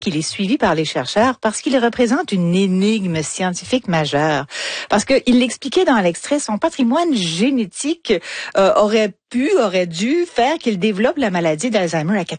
qu'il est suivi par les chercheurs parce qu'il représente une énigme scientifique majeure. Parce qu'il l'expliquait dans l'extrait, son patrimoine génétique aurait dû faire qu'il développe la maladie d'Alzheimer à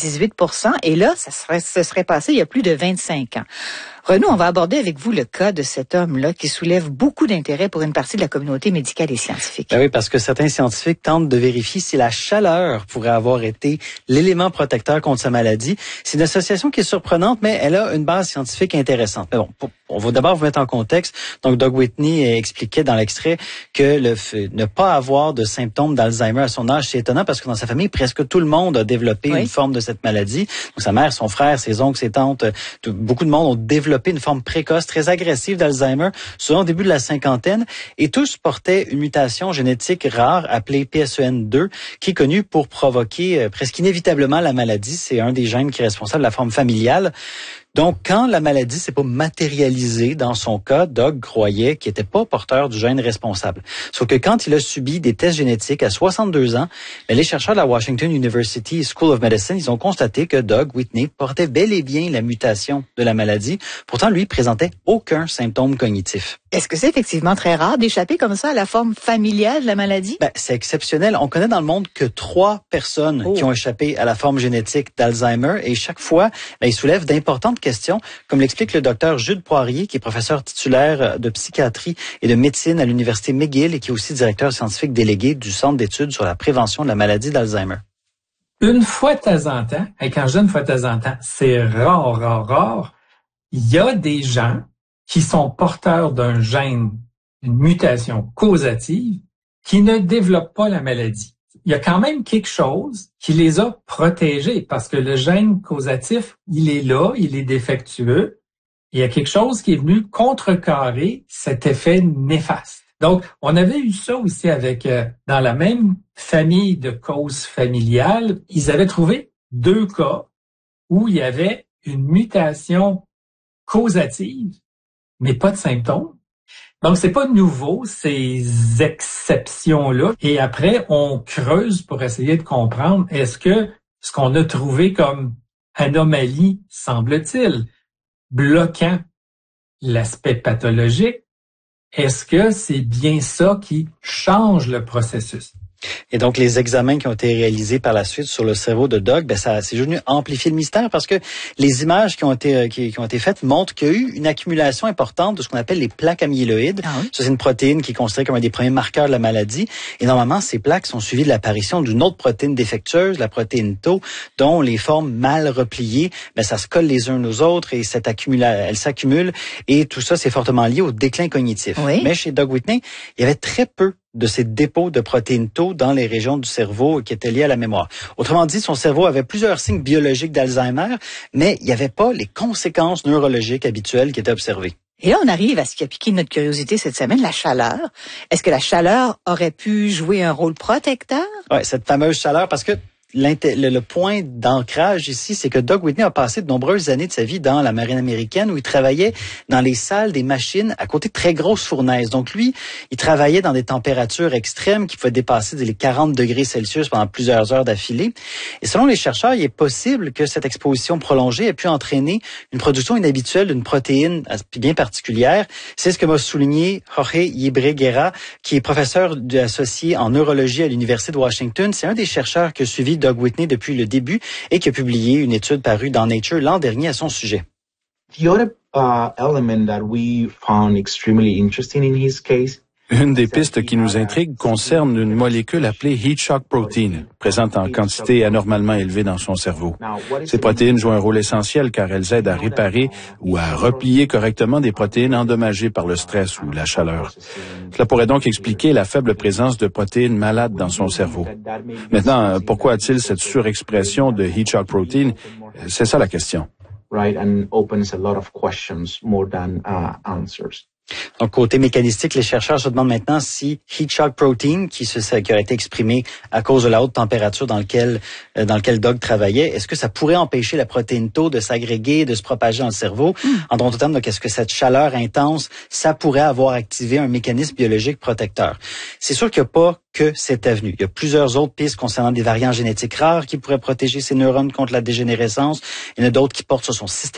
98%. Et là, ce serait passé il y a plus de 25 ans. Renaud, on va aborder avec vous le cas de cet homme-là qui soulève beaucoup d'intérêt pour une partie de la communauté médicale et scientifique. Ben oui, parce que certains scientifiques tentent de vérifier si la chaleur pourrait avoir été l'élément protecteur contre sa maladie. C'est une association qui est surprenante, mais elle a une base scientifique intéressante. Mais bon, on va d'abord vous mettre en contexte. Donc, Doug Whitney expliquait dans l'extrait que ne pas avoir de symptômes d'Alzheimer à son âge, c'est étonnant parce que dans sa famille, presque tout le monde a développé une forme de cette maladie. Donc, sa mère, son frère, ses oncles, ses tantes, beaucoup de monde ont développé une forme précoce, très agressive d'Alzheimer, souvent au début de la cinquantaine, et tous portaient une mutation génétique rare appelée PSEN2, qui est connue pour provoquer presque inévitablement la maladie. C'est un des gènes qui est responsable de la forme familiale. Donc, quand la maladie s'est pas matérialisée dans son cas, Doug croyait qu'il n'était pas porteur du gène responsable. Sauf que quand il a subi des tests génétiques à 62 ans, les chercheurs de la Washington University School of Medicine, ils ont constaté que Doug Whitney portait bel et bien la mutation de la maladie. Pourtant, lui, il présentait aucun symptôme cognitif. Est-ce que c'est effectivement très rare d'échapper comme ça à la forme familiale de la maladie? C'est exceptionnel. On connaît dans le monde que 3 personnes qui ont échappé à la forme génétique d'Alzheimer et chaque fois, ils soulèvent d'importantes questions, comme l'explique le docteur Jude Poirier, qui est professeur titulaire de psychiatrie et de médecine à l'Université McGill et qui est aussi directeur scientifique délégué du Centre d'études sur la prévention de la maladie d'Alzheimer. Une fois de temps en temps, et quand je dis une fois de temps en temps, c'est rare, il y a des gens qui sont porteurs d'un gène, une mutation causative, qui ne développent pas la maladie. Il y a quand même quelque chose qui les a protégés parce que le gène causatif, il est là, il est défectueux. Il y a quelque chose qui est venu contrecarrer cet effet néfaste. Donc, on avait eu ça aussi avec, dans la même famille de causes familiales, ils avaient trouvé 2 cas où il y avait une mutation causative, mais pas de symptômes. Donc, c'est pas nouveau, ces exceptions-là. Et après, on creuse pour essayer de comprendre, est-ce que ce qu'on a trouvé comme anomalie, semble-t-il, bloquant l'aspect pathologique, est-ce que c'est bien ça qui change le processus? Et donc, les examens qui ont été réalisés par la suite sur le cerveau de Doug, ça c'est juste venu amplifier le mystère parce que les images qui ont été faites montrent qu'il y a eu une accumulation importante de ce qu'on appelle les plaques amyloïdes. Ah oui? Ça, c'est une protéine qui est considérée comme un des premiers marqueurs de la maladie. Et normalement, ces plaques sont suivies de l'apparition d'une autre protéine défectueuse, la protéine Tau, dont les formes mal repliées, ça se colle les uns aux autres et elle s'accumule. Et tout ça, c'est fortement lié au déclin cognitif. Oui. Mais chez Doug Whitney, il y avait très peu de ces dépôts de protéines Tau dans les régions du cerveau qui étaient liées à la mémoire. Autrement dit, son cerveau avait plusieurs signes biologiques d'Alzheimer, mais il n'y avait pas les conséquences neurologiques habituelles qui étaient observées. Et là, on arrive à ce qui a piqué notre curiosité cette semaine, la chaleur. Est-ce que la chaleur aurait pu jouer un rôle protecteur? Oui, cette fameuse chaleur, parce que le point d'ancrage ici, c'est que Doug Whitney a passé de nombreuses années de sa vie dans la marine américaine où il travaillait dans les salles des machines à côté de très grosses fournaises. Donc lui, il travaillait dans des températures extrêmes qui pouvaient dépasser les 40 degrés Celsius pendant plusieurs heures d'affilée. Et selon les chercheurs, il est possible que cette exposition prolongée ait pu entraîner une production inhabituelle d'une protéine bien particulière. C'est ce que m'a souligné Jorge Yebreguera, qui est professeur associé en neurologie à l'Université de Washington. C'est un des chercheurs qui a suivi Doug Whitney depuis le début et qui a publié une étude parue dans Nature l'an dernier à son sujet. The other element that we found extremely interesting in his case. Une des pistes qui nous intrigue concerne une molécule appelée heat shock protein, présente en quantité anormalement élevée dans son cerveau. Ces protéines jouent un rôle essentiel car elles aident à réparer ou à replier correctement des protéines endommagées par le stress ou la chaleur. Cela pourrait donc expliquer la faible présence de protéines malades dans son cerveau. Maintenant, pourquoi a-t-il cette surexpression de heat shock protein? C'est ça la question. Right, and opens a lot of questions more than answers. Donc, côté mécanistique, les chercheurs se demandent maintenant si heat shock protein, qui aurait été exprimé à cause de la haute température dans lequel Doug travaillait, est-ce que ça pourrait empêcher la protéine Tau de s'agréger, de se propager dans le cerveau? En d'autres termes, donc, est-ce que cette chaleur intense, ça pourrait avoir activé un mécanisme biologique protecteur? C'est sûr qu'il n'y a pas que cette avenue. Il y a plusieurs autres pistes concernant des variants génétiques rares qui pourraient protéger ces neurones contre la dégénérescence. Il y en a d'autres qui portent sur son système